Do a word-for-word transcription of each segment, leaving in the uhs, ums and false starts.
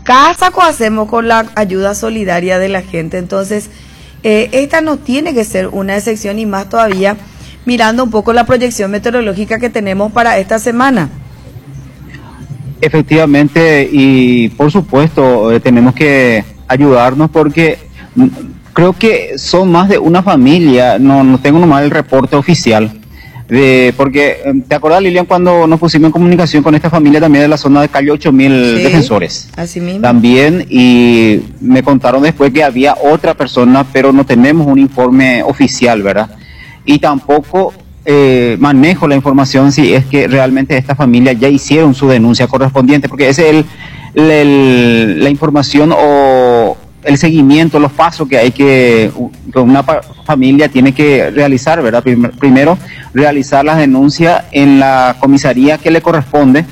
casa que hacemos con la ayuda solidaria de la gente. Entonces, eh, esta no tiene que ser una excepción, y más todavía mirando un poco la proyección meteorológica que tenemos para esta semana. Efectivamente, y por supuesto eh, tenemos que ayudarnos, porque creo que son más de una familia. No, no tengo nomás el reporte oficial. De, porque, ¿te acordás, Lilian, cuando nos pusimos en comunicación con esta familia también de la zona de calle ocho mil, sí, defensores? Así mismo. También, y me contaron después que había otra persona, pero no tenemos un informe oficial, ¿verdad? Y tampoco eh, manejo la información si es que realmente esta familia ya hicieron su denuncia correspondiente, porque ese es el, el, la información o el seguimiento, los pasos que hay que, que una familia tiene que realizar, ¿verdad? Primero, realizar las denuncias en la comisaría que le corresponde,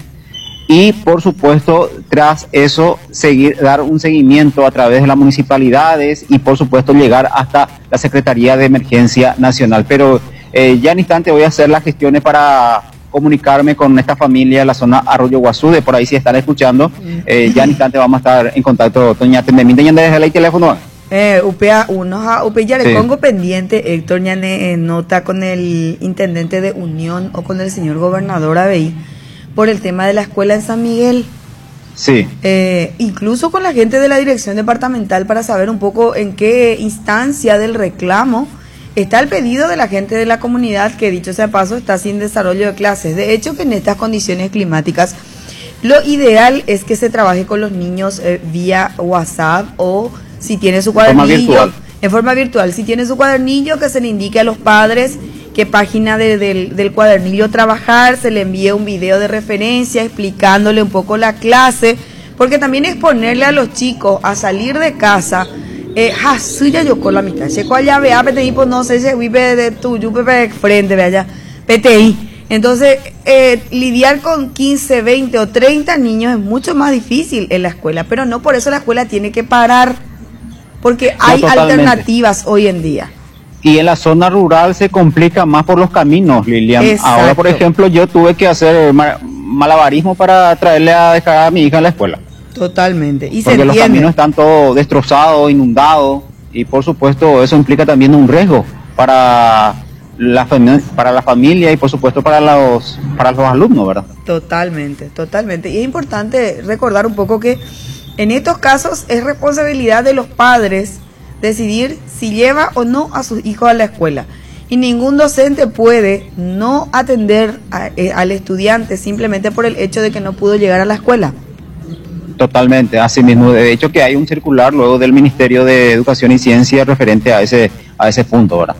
y por supuesto, tras eso, seguir, dar un seguimiento a través de las municipalidades y por supuesto llegar hasta la Secretaría de Emergencia Nacional. Pero eh, ya en instante voy a hacer las gestiones para comunicarme con esta familia de la zona Arroyo Guazú, de por ahí si están escuchando, eh, ya en instante vamos a estar en contacto. Doña Tendemín, ¿ya desde el teléfono? Eh, upea uno, upea ya le sí. Pongo pendiente, Héctor, ya ne, nota con el intendente de Unión o con el señor gobernador A B I por el tema de la escuela en San Miguel. Sí. Eh, incluso con la gente de la dirección departamental para saber un poco en qué instancia del reclamo está el pedido de la gente de la comunidad, que dicho sea paso está sin desarrollo de clases. De hecho, que en estas condiciones climáticas lo ideal es que se trabaje con los niños eh, vía WhatsApp, o si tiene su cuadernillo, forma virtual. en forma virtual, si tiene su cuadernillo, que se le indique a los padres qué página de, de, del cuadernillo trabajar, se le envíe un video de referencia explicándole un poco la clase, porque también exponerle a los chicos a salir de casa. Eh, Jasuya yo con la mitad, checo allá, vea, P T I, pues no sé si vive de tu, yo vive frente, vea allá, P T I. Entonces, eh, lidiar con quince, veinte o treinta niños es mucho más difícil en la escuela, pero no por eso la escuela tiene que parar, porque hay no, alternativas hoy en día. Y en la zona rural se complica más por los caminos, Lilian. Exacto. Ahora, por ejemplo, yo tuve que hacer malabarismo para traerle a dejar a mi hija en la escuela. Totalmente. Y porque se los caminos están todos destrozados, inundados, y por supuesto eso implica también un riesgo para la, para la familia y por supuesto para los, para los alumnos, ¿verdad? Totalmente, totalmente. Y es importante recordar un poco que en estos casos es responsabilidad de los padres decidir si lleva o no a sus hijos a la escuela. Y ningún docente puede no atender a, eh, al estudiante simplemente por el hecho de que no pudo llegar a la escuela. Totalmente, así mismo. De hecho que hay un circular luego del Ministerio de Educación y Ciencia referente a ese, a ese punto, ¿verdad?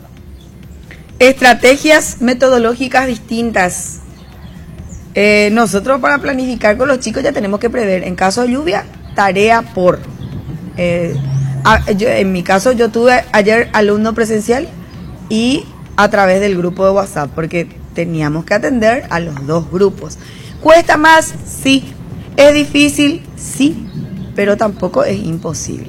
Estrategias metodológicas distintas. Eh, nosotros para planificar con los chicos ya tenemos que prever, en caso de lluvia, tarea por. Eh, a, yo, en mi caso yo tuve ayer alumno presencial y a través del grupo de WhatsApp, porque teníamos que atender a los dos grupos. ¿Cuesta más? Sí. ¿Es difícil? Sí, pero tampoco es imposible.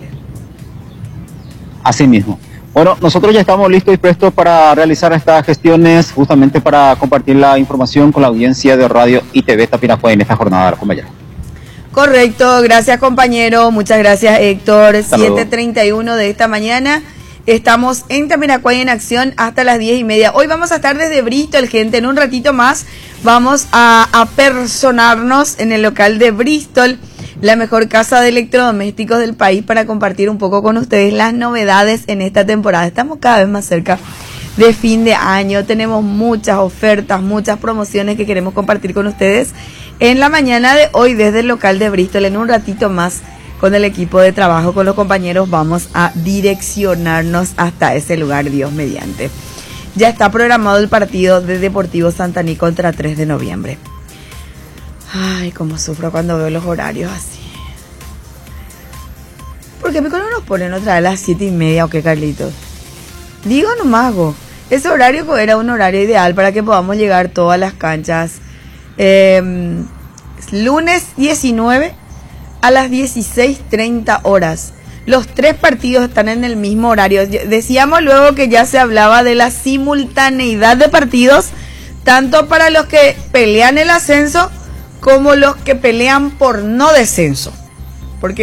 Así mismo. Bueno, nosotros ya estamos listos y prestos para realizar estas gestiones, justamente para compartir la información con la audiencia de Radio y T V Tapiracuay en esta jornada de la compañera. Correcto, gracias compañero, muchas gracias Héctor. siete treinta y uno de esta mañana. Estamos en Tapiracuay en acción hasta las diez y media. Hoy vamos a estar desde Bristol, gente. En un ratito más vamos a apersonarnos en el local de Bristol, la mejor casa de electrodomésticos del país, para compartir un poco con ustedes las novedades en esta temporada. Estamos cada vez más cerca de fin de año. Tenemos muchas ofertas, muchas promociones que queremos compartir con ustedes en la mañana de hoy desde el local de Bristol. En un ratito más, con el equipo de trabajo, con los compañeros, vamos a direccionarnos hasta ese lugar, Dios mediante. Ya está programado el partido de Deportivo Santaní contra tres de noviembre. Ay, cómo sufro cuando veo los horarios así. ¿Por qué no nos ponen otra vez a las siete y media o qué, Carlitos? Digo nomás, go. Ese horario era un horario ideal para que podamos llegar todas las canchas. Eh, lunes diecinueve a las dieciséis treinta horas. Los tres partidos están en el mismo horario. Decíamos luego que ya se hablaba de la simultaneidad de partidos, tanto para los que pelean el ascenso como los que pelean por no descenso.